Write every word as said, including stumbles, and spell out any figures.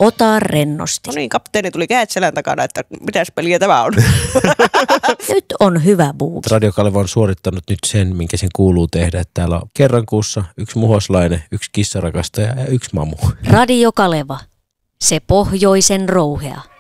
Ota rennosti. No niin, kapteeni tuli kädet selän takana, että mitäs peliä tämä on. Nyt on hyvä buuki. Radio Kaleva on suorittanut nyt sen, minkä sen kuuluu tehdä. Että täällä on kerran kuussa yksi muhoslainen, yksi kissarakastaja ja yksi mamu. Radio Kaleva. Se pohjoisen rouhea.